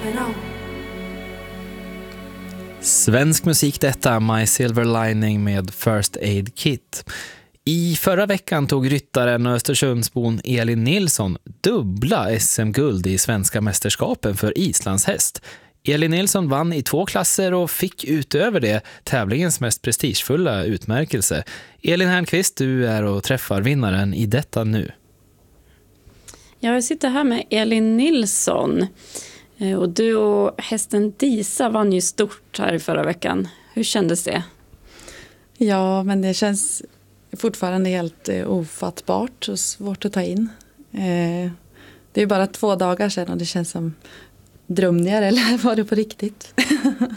Svensk musik detta, My Silver Lining med First Aid Kit. I förra veckan tog ryttaren och Östersundsbon Elin Nilsson dubbla SM-guld i svenska mästerskapen för islandshäst. Elin Nilsson vann i 2 klasser och fick utöver det tävlingens mest prestigefulla utmärkelse. Elin Hernqvist, du är och träffar vinnaren i detta nu. Jag sitter här med Elin Nilsson. Och du och hästen Disa vann ju stort här förra veckan. Hur kändes det? Ja, men det känns fortfarande helt ofattbart och svårt att ta in. Det är bara 2 dagar sedan och det känns som drömningar, eller var det på riktigt?